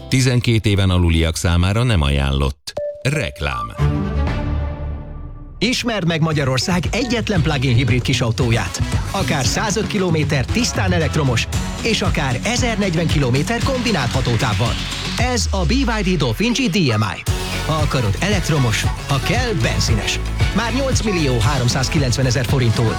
12 éven aluliak számára nem ajánlott. Reklám. Ismerd meg Magyarország egyetlen plug-in hibrid kisautóját. Akár 105 km tisztán elektromos, és akár 1040 km kombinált hatótávval. Ez a BYD Dolphin G DMI. Ha akarod elektromos, ha kell benzines. Már 8.390.000 forinttól.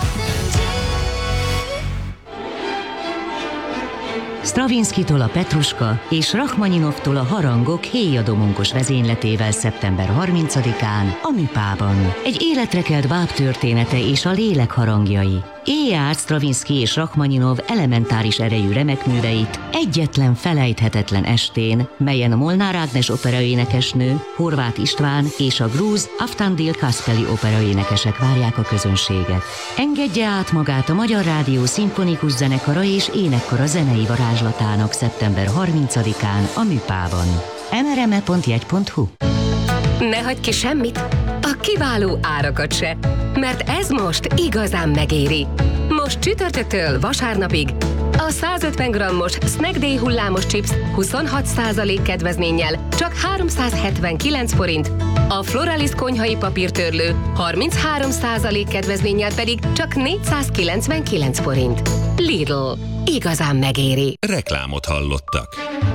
Stravinskitól a Petruska és Rachmaninovtól a Harangok héjadomonkos vezényletével szeptember 30-án a Műpában. Egy életre kelt báb története és a lélek harangjai. Éjjel át Stravinsky és Rachmaninov elementáris erejű remekműveit egyetlen felejthetetlen estén, melyen a Molnár Ágnes operaénekesnő, Horváth István és a grúz Aftandil Kaspeli operaénekesek várják a közönséget. Engedje át magát a Magyar Rádió szimfonikus zenekara és énekkara zenei varázslatának szeptember 30-án a Műpában. mrme.jegy.hu. Ne hagyj ki semmit, a kiváló árakat se, mert ez most igazán megéri. Most csütörtöktől vasárnapig a 150 g-os Snack Day hullámos chips 26% kedvezménnyel csak 379 forint, a Floralis konyhai papírtörlő 33% kedvezménnyel pedig csak 499 forint. Lidl, igazán megéri. Reklámot hallottak.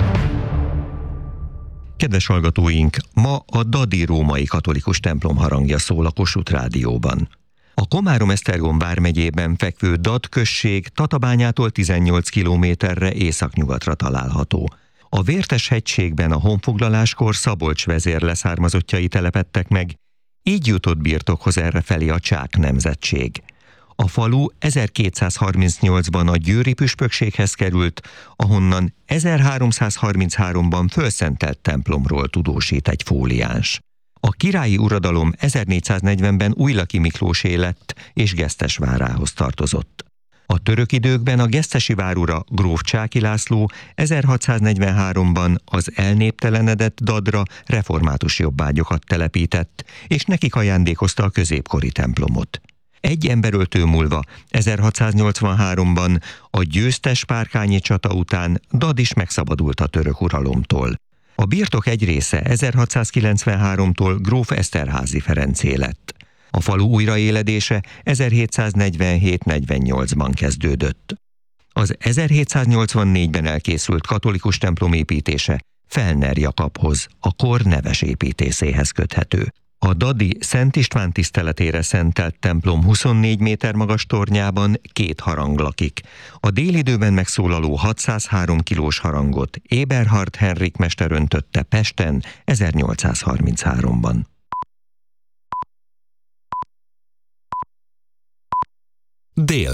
Kedves hallgatóink, ma a Dadi római katolikus templom harangja szól a Kossuth Rádióban. A Komárom-Esztergom vármegyében fekvő Dad község Tatabányától 18 kilométerre északnyugatra található. A Vértes-hegységben a honfoglaláskor Szabolcs vezér leszármazottjai telepedtek meg, így jutott birtokhoz errefelé a Csák nemzetség. A falu 1238-ban a győri püspökséghez került, ahonnan 1333-ban fölszentelt templomról tudósít egy fóliáns. A királyi uradalom 1440-ben Újlaki Miklósé lett és Gesztesvárához tartozott. A török időkben a gesztesi várura gróf Csáky László 1643-ban az elnéptelenedett Dadra református jobbágyokat telepített, és nekik ajándékozta a középkori templomot. Egy emberöltő múlva, 1683-ban a győztes párkányi csata után Dad is megszabadult a török uralomtól. A birtok egy része 1693-tól gróf Eszterházy Ferencé lett. A falu újraéledése 1747-48-ban kezdődött. Az 1784-ben elkészült katolikus templom építése Fellner Jakabhoz, a kor neves építészéhez köthető. A dadi Szent István tiszteletére szentelt templom 24 méter magas tornyában 2 harang lakik. A délidőben megszólaló 603 kilós harangot Eberhard Henrik mester öntötte Pesten 1833-ban. Dél.